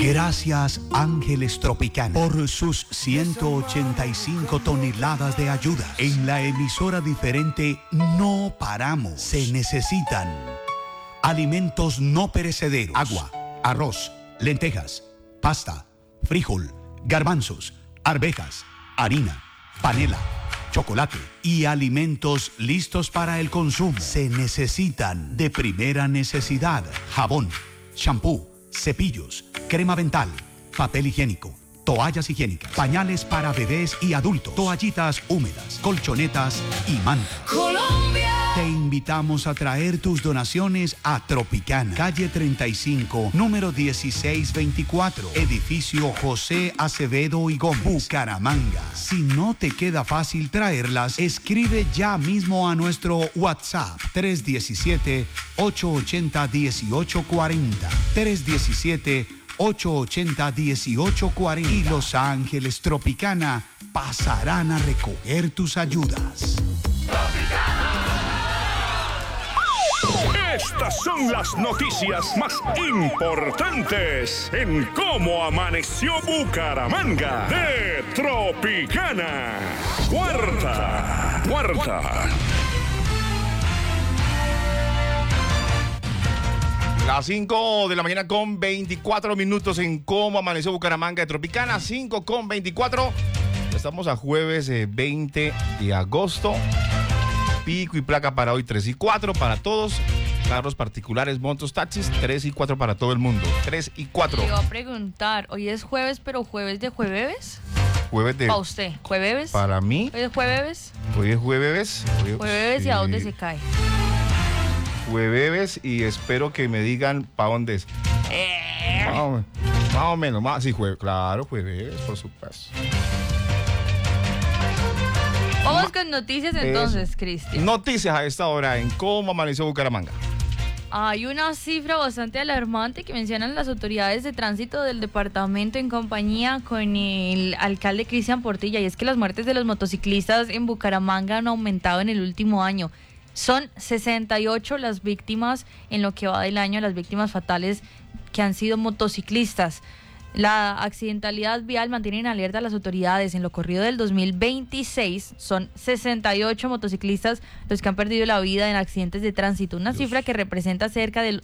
Gracias Ángeles Tropicana por sus 185 toneladas de ayuda. En la emisora diferente no paramos. Se necesitan alimentos no perecederos: agua, arroz, lentejas, pasta, frijol, garbanzos, arvejas, harina, panela, chocolate y alimentos listos para el consumo. Se necesitan de primera necesidad: jabón, champú, cepillos, crema dental, papel higiénico, toallas higiénicas, pañales para bebés y adultos, toallitas húmedas, colchonetas y mantas. Colombia. Te invitamos a traer tus donaciones a Tropicana, calle 35, número 1624, edificio José Acevedo y Gómez, Bucaramanga. Si no te queda fácil traerlas, escribe ya mismo a nuestro WhatsApp 317-880-1840, 317-880-1840 y Los Ángeles Tropicana pasarán a recoger tus ayudas. Estas son las noticias más importantes en Cómo Amaneció Bucaramanga de Tropicana. Cuarta. Las 5 de la mañana con 24 minutos en Cómo Amaneció Bucaramanga de Tropicana, 5 con 24. Estamos a jueves 20 de agosto. Pico y placa para hoy 3 y 4 para todos. Carros particulares, motos, taxis, 3 y 4 para todo el mundo. 3 y 4. Te iba a preguntar, hoy es jueves, pero jueves de jueves. Jueves de... ¿Para usted? ¿Jueves? Para mí. ¿Hoy es jueves? Hoy es jueves. ¿Jueves y a dónde se cae? Jueves y espero que me digan para dónde es. Más o menos, más. Sí, claro, jueves, por supuesto. Vamos con noticias entonces, Cristian. Noticias a esta hora en Cómo Amaneció Bucaramanga. Hay una cifra bastante alarmante que mencionan las autoridades de tránsito del departamento en compañía con el alcalde Cristian Portilla, y es que las muertes de los motociclistas en Bucaramanga han aumentado en el último año. Son 68 las víctimas en lo que va del año, las víctimas fatales que han sido motociclistas. La accidentalidad vial mantiene en alerta a las autoridades. En lo corrido del 2026 son 68 motociclistas los que han perdido la vida en accidentes de tránsito, una cifra que representa cerca del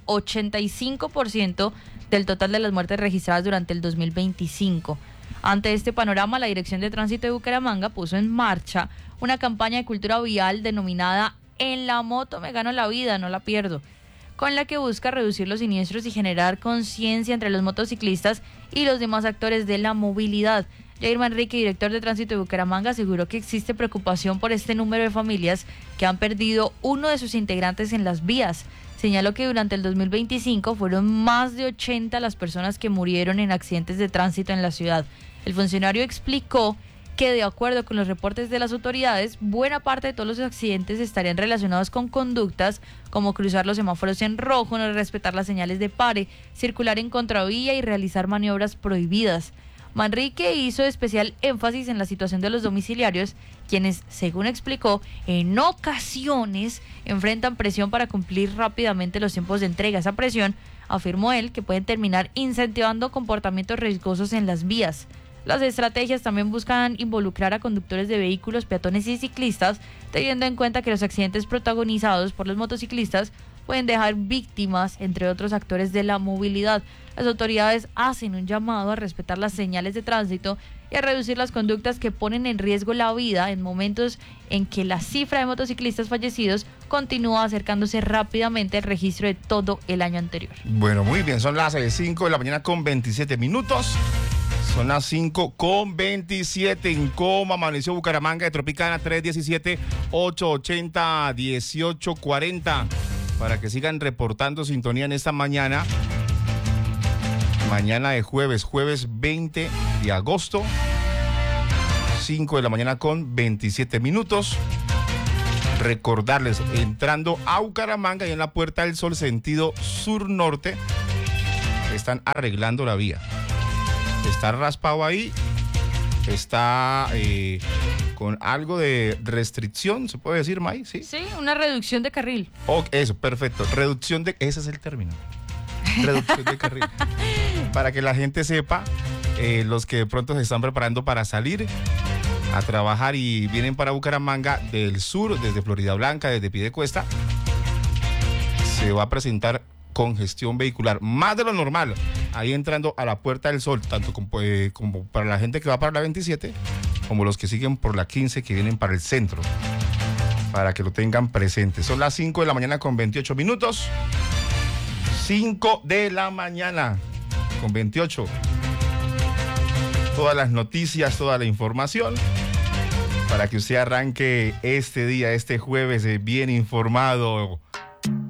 85% del total de las muertes registradas durante el 2025. Ante este panorama, la Dirección de Tránsito de Bucaramanga puso en marcha una campaña de cultura vial denominada En la moto me gano la vida, no la pierdo, con la que busca reducir los siniestros y generar conciencia entre los motociclistas y los demás actores de la movilidad. Jair Manrique, director de Tránsito de Bucaramanga, aseguró que existe preocupación por este número de familias que han perdido uno de sus integrantes en las vías. Señaló que durante el 2025 fueron más de 80 las personas que murieron en accidentes de tránsito en la ciudad. El funcionario explicó que, de acuerdo con los reportes de las autoridades, buena parte de todos los accidentes estarían relacionados con conductas como cruzar los semáforos en rojo, no respetar las señales de pare, circular en contravía y realizar maniobras prohibidas. Manrique hizo especial énfasis en la situación de los domiciliarios, quienes, según explicó, en ocasiones enfrentan presión para cumplir rápidamente los tiempos de entrega. Esa presión, afirmó él, que pueden terminar incentivando comportamientos riesgosos en las vías. Las estrategias también buscan involucrar a conductores de vehículos, peatones y ciclistas, teniendo en cuenta que los accidentes protagonizados por los motociclistas pueden dejar víctimas, entre otros actores de la movilidad. Las autoridades hacen un llamado a respetar las señales de tránsito y a reducir las conductas que ponen en riesgo la vida en momentos en que la cifra de motociclistas fallecidos continúa acercándose rápidamente al registro de todo el año anterior. Bueno, muy bien, son las 5 de la mañana con 27 minutos. Son las 5 con 27 en Cómo Amaneció Bucaramanga de Tropicana, 317-880-1840. Para que sigan reportando sintonía en esta mañana. Mañana de jueves 20 de agosto. 5 de la mañana con 27 minutos. Recordarles, entrando a Bucaramanga y en la Puerta del Sol, sentido sur-norte, están arreglando la vía. Está raspado ahí, está con algo de restricción, ¿se puede decir, May? Sí, sí, una reducción de carril. Oh, eso, perfecto. Reducción de... Ese es el término. Reducción de carril. para que la gente sepa, los que de pronto se están preparando para salir a trabajar y vienen para Bucaramanga del sur, desde Florida Blanca, desde Piedecuesta, se va a presentar congestión vehicular, más de lo normal, ahí entrando a la Puerta del Sol, tanto como para la gente que va para la 27, como los que siguen por la 15 que vienen para el centro, para que lo tengan presente. Son las 5 de la mañana con 28 minutos. 5 de la mañana con 28. Todas las noticias, toda la información, para que usted arranque este día, este jueves, bien informado,